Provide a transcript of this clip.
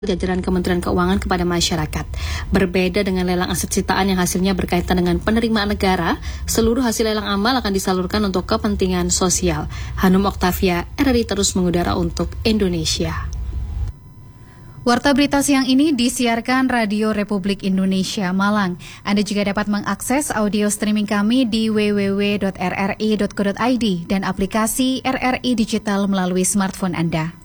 jajaran Kementerian Keuangan kepada masyarakat. Berbeda dengan lelang aset sitaan yang hasilnya berkaitan dengan penerimaan negara, seluruh hasil lelang amal akan disalurkan untuk kepentingan sosial. Hanum Oktavia, RRI terus mengudara untuk Indonesia. Warta berita siang ini disiarkan Radio Republik Indonesia Malang. Anda juga dapat mengakses audio streaming kami di www.rri.co.id dan aplikasi RRI Digital melalui smartphone Anda.